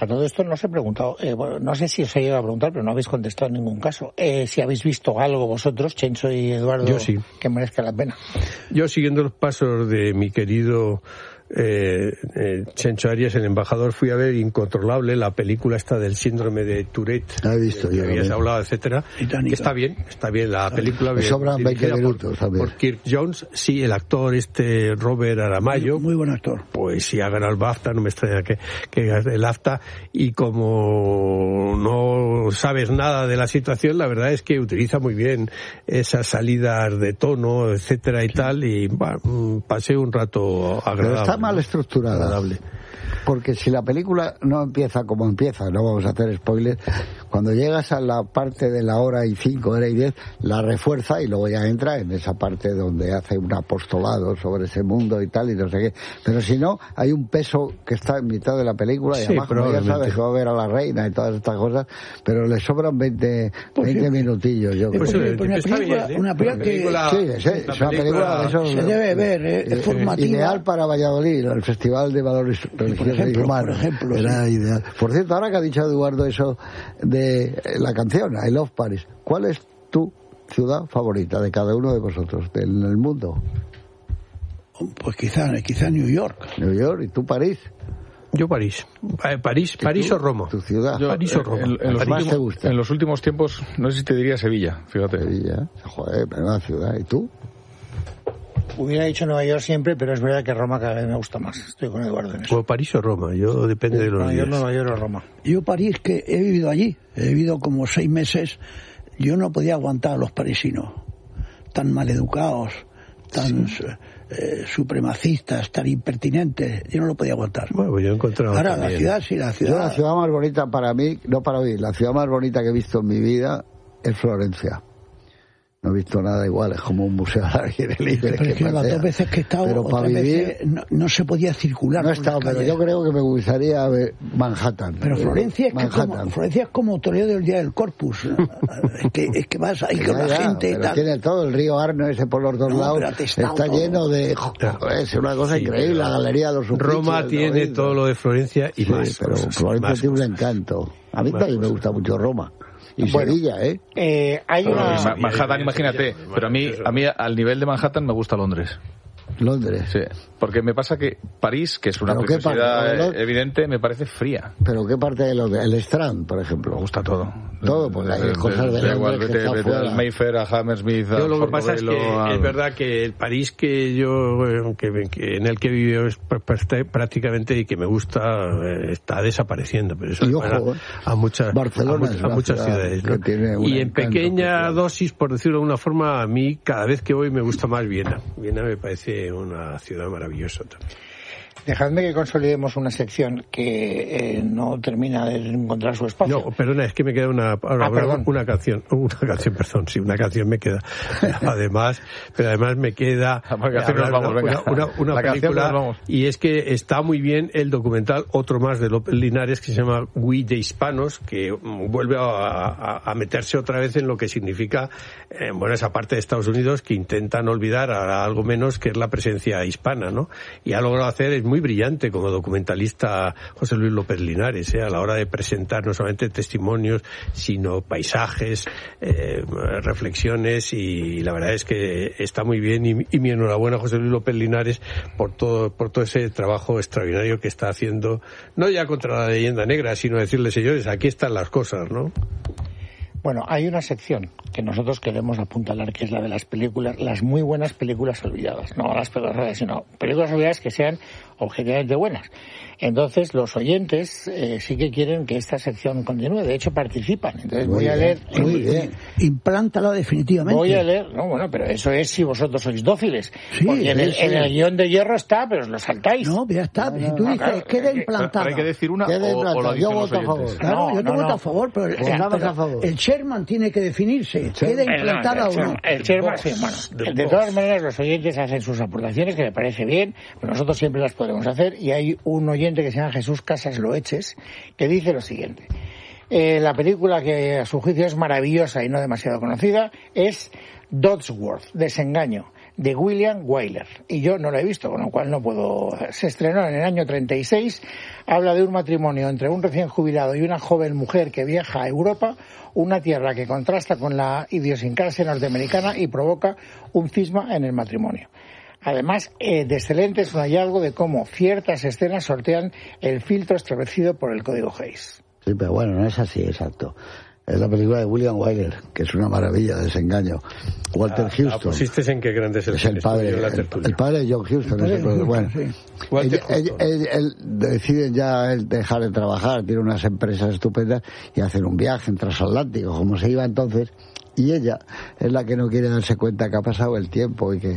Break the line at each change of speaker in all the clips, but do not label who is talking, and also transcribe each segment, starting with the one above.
A todo esto no os he preguntado, bueno, no sé si os he llegado a preguntar, pero no habéis contestado en ningún caso. Si habéis visto algo vosotros, Chencho y Eduardo,
yo sí,
que merezca la pena.
Yo, siguiendo los pasos de mi querido Chencho Arias, el embajador, fui a ver Incontrolable, la película esta del síndrome de Tourette,
la he visto
que
yo,
habías hablado, etcétera, que está bien la película.
Me sobran 20 minutos también.
Por Kirk Jones, sí, el actor Robert Aramayo,
muy buen actor.
Pues sí, ha ganado el BAFTA, no me extraña que el AFTA, y como no sabes nada de la situación, la verdad es que utiliza muy bien esas salidas de tono, etcétera y tal, y pasé un rato agradable.
Pero está mal estructurada.
Agradable.
Porque si la película no empieza como empieza, no vamos a hacer spoilers, cuando llegas a la parte de la hora y 5, hora y 10, la refuerza y luego ya entra en esa parte donde hace un apostolado sobre ese mundo y tal y no sé qué. Pero si no, hay un peso que está en mitad de la película y además, como ya sabes que va a ver a la reina y todas estas cosas, pero le sobran 20 minutillos, yo creo.
Una película que...
Sí, es una película de esos...
Se debe ver, es formativa.
Ideal para Valladolid, el Festival de Valores Religiosos. Por ejemplo, era ideal. Por cierto, ahora que ha dicho Eduardo eso de la canción I Love Paris, ¿cuál es tu ciudad favorita de cada uno de vosotros en el mundo?
Pues quizá New York.
New York, ¿y tú París?
Yo París o Roma.
¿Tu ciudad?
París o Roma.
En los últimos tiempos, no sé si te diría Sevilla, fíjate.
Sevilla, joder, menuda ciudad. ¿Y tú?
Hubiera dicho Nueva York siempre, pero es verdad que Roma cada vez me gusta más. Estoy con Eduardo en eso.
O París o Roma, yo depende de los días.
Nueva York o Roma.
Yo París, que he vivido allí, he vivido como 6 meses, yo no podía aguantar a los parisinos, tan maleducados, tan supremacistas, tan impertinentes, yo no lo podía aguantar.
Bueno, yo he encontrado
ahora también. La ciudad.
Yo, la ciudad más bonita para mí, no para mí, la ciudad más bonita que he visto en mi vida es Florencia. No he visto nada igual, es como un museo al aire libre.
Pero es que las 2 veces que he estado,
pero para vivir,
no se podía circular.
No he estado, pero yo creo que me gustaría ver Manhattan.
Pero Florencia es como Toledo del Día del Corpus. es que vas ahí con la gente y tal.
Tiene todo, el río Arno ese por los dos lados. Está lleno de... es una cosa increíble, la Galería de los Uffizi.
Roma tiene todo lo de Florencia y más.
Pero Florencia tiene un encanto. A mí también me gusta mucho Roma. Y Sevilla,
hay una...
Manhattan, imagínate, pero a mí al nivel de Manhattan me gusta Londres.
Londres.
Sí, porque me pasa que París, que es una preciosidad evidente, me parece fría.
¿Pero qué parte de Londres? El Strand, por ejemplo.
Me gusta todo.
Todo, porque hay cosas de Londres que está fuera.
Al Mayfair, a Hammersmith,
yo lo que pasa es que es verdad que el París que yo en el que he vivido es prácticamente y que me gusta está desapareciendo, pero eso a muchas ciudades, ¿no? Y en pequeña dosis, por decirlo de alguna forma, a mí cada vez que voy me gusta más Viena. Viena me parece una ciudad maravillosa también.
Dejadme que consolidemos una sección que no termina de encontrar su espacio.
No, perdona, es que me queda una canción me queda. Pero además me queda una película, y es que está muy bien el documental, otro más de López Linares, que se llama We de Hispanos, que vuelve a meterse otra vez en lo que significa esa parte de Estados Unidos que intentan olvidar a algo menos que es la presencia hispana, ¿no? Y ha logrado hacer, es muy brillante como documentalista José Luis López Linares, a la hora de presentar no solamente testimonios, sino paisajes, reflexiones, y la verdad es que está muy bien, y mi enhorabuena a José Luis López Linares por todo ese trabajo extraordinario que está haciendo, no ya contra la leyenda negra, sino decirle, señores, aquí están las cosas, ¿no?
Bueno, hay una sección que nosotros queremos apuntalar, que es la de las películas, las muy buenas películas olvidadas. No las películas olvidadas, sino películas olvidadas que sean objetivamente buenas. Entonces, los oyentes sí que quieren que esta sección continúe. De hecho, participan. Entonces, voy a leer...
Muy bien.
Implántala definitivamente.
Voy a leer... No, bueno, pero eso es si vosotros sois dóciles. Sí, porque en el guión de Hierro está, pero os lo saltáis.
No, ya está. Si tú dices, queda implantada.
Hay que decir una o lo
yo voto a favor.
Claro, yo te voto a favor, pero el Sherman tiene que definirse. ¿Queda implantada o no?
El Sherman, sí, bueno. De todas maneras, los oyentes hacen sus aportaciones, que me parece bien, pero nosotros siempre las podemos hacer, y hay un oyente que se llama Jesús Casas Loeches, que dice lo siguiente. La película que a su juicio es maravillosa y no demasiado conocida es Dodsworth, Desengaño, de William Wyler. Y yo no la he visto, con lo cual no puedo... Se estrenó en el año 36, habla de un matrimonio entre un recién jubilado y una joven mujer que viaja a Europa, una tierra que contrasta con la idiosincrasia norteamericana y provoca un cisma en el matrimonio. Además, de excelente es un hallazgo de cómo ciertas escenas sortean el filtro establecido por el Código Hays.
Sí, pero bueno, no es así, exacto. Es la película de William Wyler, que es una maravilla de desengaño. Walter Huston.
¿Pusiste en qué grande es
el padre? El padre de John Huston. Bueno, él decide ya dejar de trabajar, tiene unas empresas estupendas y hacen un viaje en transatlántico, como se iba entonces. Y ella es la que no quiere darse cuenta que ha pasado el tiempo y que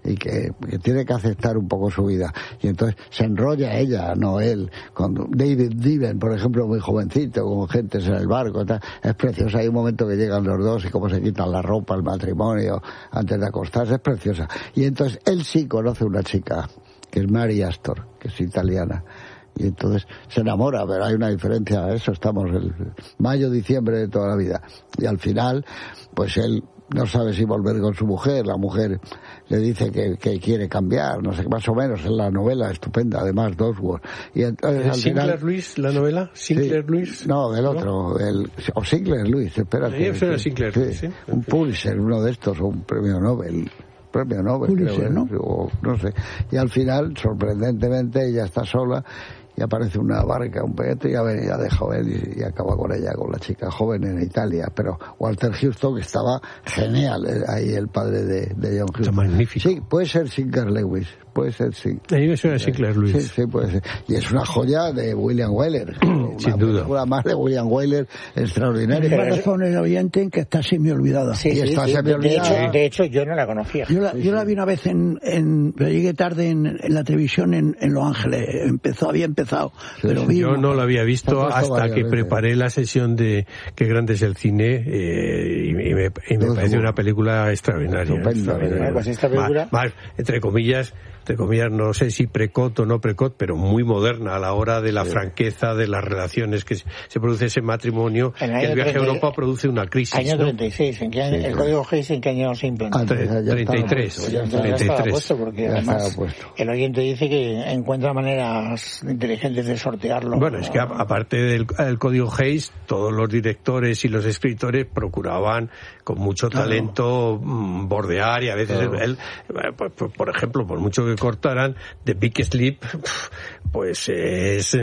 tiene que aceptar un poco su vida. Y entonces se enrolla ella, no él, con David Niven, por ejemplo, muy jovencito, con gentes en el barco, tal. Es preciosa. Hay un momento que llegan los dos y cómo se quitan la ropa, el matrimonio, antes de acostarse, es preciosa. Y entonces él sí conoce una chica, que es Mary Astor, que es italiana. Y entonces se enamora, pero hay una diferencia, eso estamos el mayo, diciembre de toda la vida. Y al final, pues él no sabe si volver con su mujer, la mujer le dice que quiere cambiar, no sé, más o menos, es la novela estupenda, además Dosworth. Y entonces, al
¿Sinclair
final,
Lewis, la novela? ¿Sinclair
sí,
Lewis?
No, el otro, o Sinclair Lewis, espérate.
Sí, Sinclair Lewis, sí.
Un Pulitzer, uno de estos, o un premio Nobel,
Pulitzer,
creo,
¿no?
O, no sé. Y al final, sorprendentemente, ella está sola y aparece una barca, un pequeño, y ya deja él y acaba con ella, con la chica joven en Italia. Pero Walter Huston, que estaba genial, ahí el padre de John Huston.
Magnífico.
Sí, puede ser Sinclair Lewis, puede ser, sí.
Ahí me suena Sinclair Lewis.
Sí, puede ser. Y es una joya de William Wyler.
Sin duda.
Una más de William Wyler extraordinaria.
Tiene razón el oyente en que está semi-olvidada.
Sí, está semi-olvidada. De hecho, yo no la conocía.
Yo la vi una vez pero llegué tarde en la televisión en Los Ángeles. Había empezado. Pero
yo no la había visto hasta que preparé la sesión de Qué grande es el cine y me pareció una película extraordinaria.
Pues esta película...
Más, entre comillas, no sé si precoz o no precoz, pero muy moderna a la hora de la franqueza de las relaciones que se produce ese matrimonio. El viaje a Europa produce una crisis.
Año 36, ¿en qué año, el Código Hays en qué año se implantó?
33.
Ya estaba puesto, porque además el oyente dice que encuentra maneras inteligentes de sortearlo.
Bueno, es que aparte del Código Hays, todos los directores y los escritores procuraban con mucho talento bordear, y a veces por ejemplo, por mucho que cortaran, The Big Sleep, pues es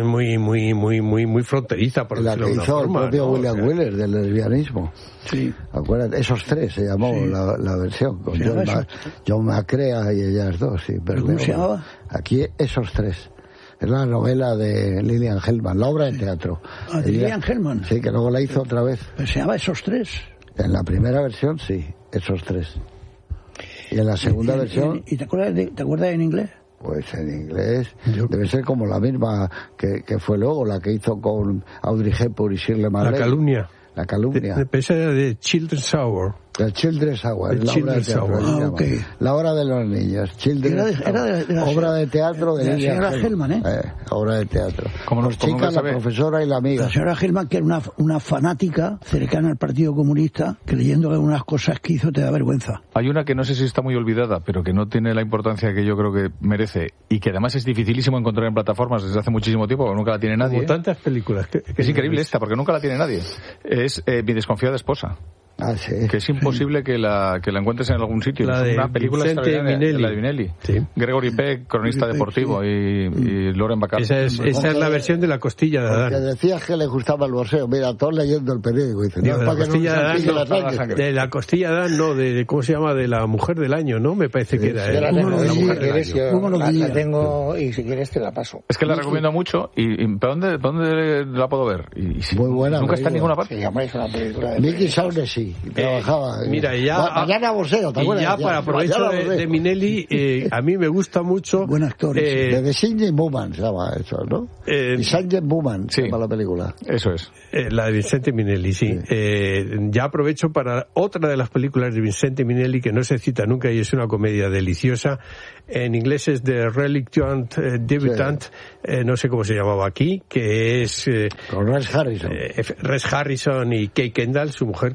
muy fronteriza, por decirlo de una forma.
El propio William Wyler, del lesbianismo.
Sí.
Acuérdate, esos tres se llamó la versión, con John McCrea y ellas dos. Sí,
¿Cómo se llamaba?
Aquí esos tres. Es la novela de Lillian Hellman, la obra de teatro.
Lillian Hellman.
Sí, que luego la hizo otra vez.
¿Se llama Esos tres?
En la primera versión, sí, Esos tres. Y en la segunda versión...
¿Y te acuerdas en inglés?
Pues en inglés debe ser como la misma que fue luego, la que hizo con Audrey Hepburn y Shirley MacLaine.
La calumnia. Esa era de Children's Hour.
The Children's Hour, la obra de teatro.
Okay.
La hora de los niños.
Era de la
obra de teatro de
la señora Hellman,
obra de teatro.
Como
los chicas, la profesora y la amiga.
La señora Hellman, que era una fanática cercana al Partido Comunista, que leyendo algunas cosas que hizo te da vergüenza.
Hay una que no sé si está muy olvidada, pero que no tiene la importancia que yo creo que merece, y que además es dificilísimo encontrar en plataformas desde hace muchísimo tiempo, porque nunca la tiene nadie.
Como tantas películas.
Es increíble esta, porque nunca la tiene nadie. Es Mi desconfiada esposa.
Ah, sí.
Que es imposible que la encuentres en algún sitio.
La
es una película extraordinaria, la de Vinelli.
Sí.
Gregory Peck, cronista deportivo, y Loren Bacall.
Esa es la versión de la costilla de Adán.
Que decías que le gustaba el boxeo. Mira, todos leyendo el periódico. Dicen,
de la costilla de Adán, no, de ¿cómo se llama? De la mujer del año, ¿no? Me parece que era.
La tengo y si quieres te la paso.
Es que la recomiendo mucho. ¿Dónde la puedo ver?
Muy buena.
Nunca está en ninguna parte.
Es una película de
Mickey Shaughnessy. Trabajaba.
Mira, ya
mañana boxeo, ¿te acuerdas?
Y ya para provecho de Minelli, a mí me gusta mucho.
Buen actor.
De The Singing Woman se llama eso, ¿no? The Singing Woman se llama la película.
Eso es.
La de Vincente Minelli, sí. Ya aprovecho para otra de las películas de Vincente Minelli que no se cita nunca y es una comedia deliciosa. En inglés es The Reluctant Debutante, no sé cómo se llamaba aquí, que es
con Rex Harrison.
Rex Harrison y Kay Kendall, su mujer, que está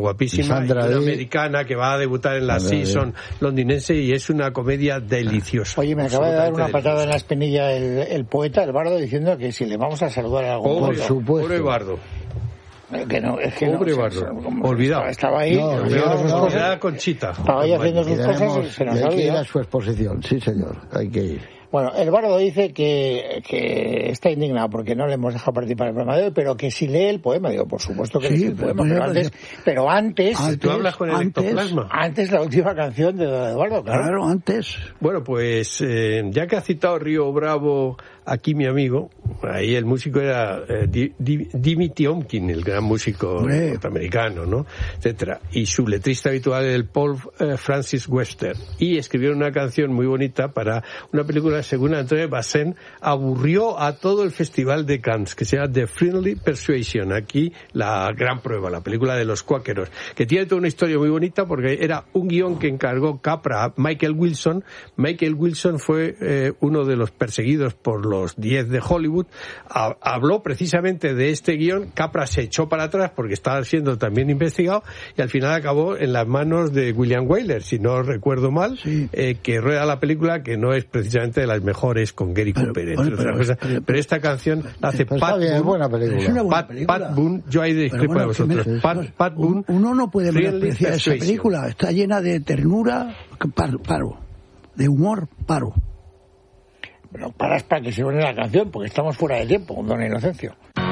guapísima, y una americana que va a debutar en la Season londinense, y es una comedia deliciosa.
Oye, me acaba de dar una patada en la espinilla el poeta, el bardo, diciendo que si le vamos a saludar a algún...
Por supuesto. Pobre bardo.
Que no, es que
pobre
no,
bardo. Olvidado.
Estaba ahí,
Conchita.
Estaba ahí haciendo sus cosas y se nos
hay
ha
que ir
olvidado.
a su exposición, sí señor, hay que ir.
Bueno, el bardo dice que está indignado porque no le hemos dejado participar en el programa de hoy, pero que si lee el poema, digo, por supuesto que
sí,
lee el poema, pero antes
tú hablas con el ectoplasma.
Antes la última canción de Eduardo,
claro, antes.
Bueno, pues ya que ha citado Río Bravo aquí mi amigo, ahí el músico era Jimmy Tiomkin, el gran músico norteamericano, ¿no? Etcétera. Y su letrista habitual era el Paul Francis Webster. Y escribieron una canción muy bonita para una película, según Antonio Bazin, aburrió a todo el Festival de Cannes, que se llama The Friendly Persuasion. Aquí la gran prueba, la película de los cuáqueros, que tiene toda una historia muy bonita porque era un guión que encargó Capra a Michael Wilson. Michael Wilson fue uno de los perseguidos por los 10 de Hollywood. Habló precisamente de este guión. Capra se echó para atrás porque estaba siendo también investigado, y al final acabó en las manos de William Wyler, si no recuerdo mal, que rueda la película, que no es precisamente de las mejores, con Gary Cooper, entre otras cosas. Pero esta canción la hace Pat Boone.
Es buena película.
Es una buena película.
Pat Boone, yo ahí discrepo de vosotros. Pat Boone.
Uno no puede menospreciar esa película. Está llena de ternura, paro. De humor, paro.
Pero paras para que se une la canción, porque estamos fuera de tiempo, don Inocencio.